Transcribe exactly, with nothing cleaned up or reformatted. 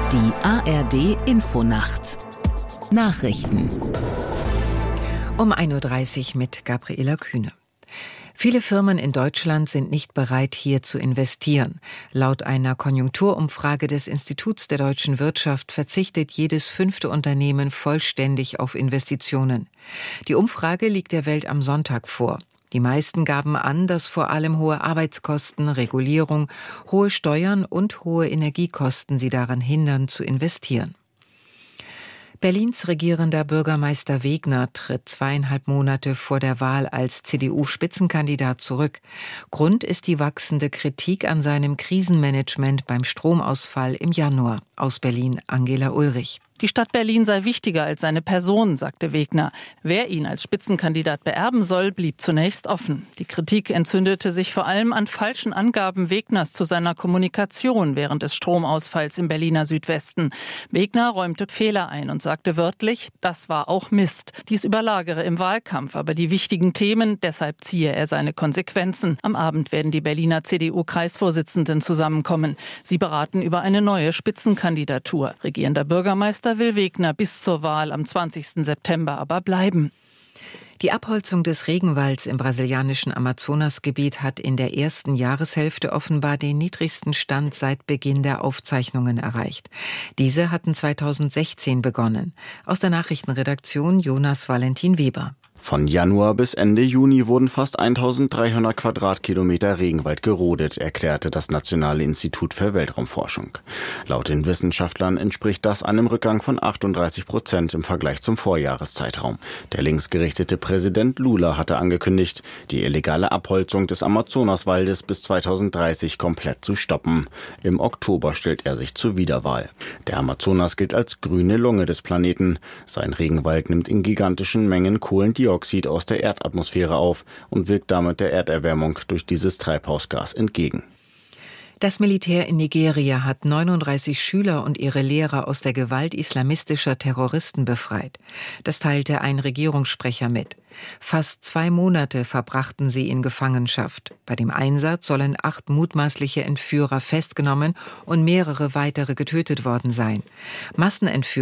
Die A R D Infonacht Nachrichten Um ein Uhr dreißig mit Gabriela Kühne. Viele Firmen in Deutschland sind nicht bereit, hier zu investieren. Laut einer Konjunkturumfrage des Instituts der deutschen Wirtschaft verzichtet jedes fünfte Unternehmen vollständig auf Investitionen. Die Umfrage liegt der Welt am Sonntag vor. Die meisten gaben an, dass vor allem hohe Arbeitskosten, Regulierung, hohe Steuern und hohe Energiekosten sie daran hindern, zu investieren. Berlins regierender Bürgermeister Wegner tritt zweieinhalb Monate vor der Wahl als C D U-Spitzenkandidat zurück. Grund ist die wachsende Kritik an seinem Krisenmanagement beim Stromausfall im Januar. Aus Berlin Angela Ulrich. Die Stadt Berlin sei wichtiger als seine Person, sagte Wegner. Wer ihn als Spitzenkandidat beerben soll, blieb zunächst offen. Die Kritik entzündete sich vor allem an falschen Angaben Wegners zu seiner Kommunikation während des Stromausfalls im Berliner Südwesten. Wegner räumte Fehler ein und sagte wörtlich, das war auch Mist. Dies überlagere im Wahlkampf aber die wichtigen Themen, deshalb ziehe er seine Konsequenzen. Am Abend werden die Berliner C D U-Kreisvorsitzenden zusammenkommen. Sie beraten über eine neue Spitzenkandidatur. Regierender Bürgermeister will Wegner bis zur Wahl am zwanzigsten September aber bleiben. Die Abholzung des Regenwalds im brasilianischen Amazonasgebiet hat in der ersten Jahreshälfte offenbar den niedrigsten Stand seit Beginn der Aufzeichnungen erreicht. Diese hatten zweitausendsechzehn begonnen. Aus der Nachrichtenredaktion Jonas Valentin Weber. Von Januar bis Ende Juni wurden fast eintausenddreihundert Quadratkilometer Regenwald gerodet, erklärte das Nationale Institut für Weltraumforschung. Laut den Wissenschaftlern entspricht das einem Rückgang von achtunddreißig Prozent im Vergleich zum Vorjahreszeitraum. Der linksgerichtete Präsident Lula hatte angekündigt, die illegale Abholzung des Amazonaswaldes bis zweitausenddreißig komplett zu stoppen. Im Oktober stellt er sich zur Wiederwahl. Der Amazonas gilt als grüne Lunge des Planeten. Sein Regenwald nimmt in gigantischen Mengen Kohlendioxid aus der Erdatmosphäre auf und wirkt damit der Erderwärmung durch dieses Treibhausgas entgegen. Das Militär in Nigeria hat neununddreißig Schüler und ihre Lehrer aus der Gewalt islamistischer Terroristen befreit. Das teilte ein Regierungssprecher mit. Fast zwei Monate verbrachten sie in Gefangenschaft. Bei dem Einsatz sollen acht mutmaßliche Entführer festgenommen und mehrere weitere getötet worden sein. Massenentführungen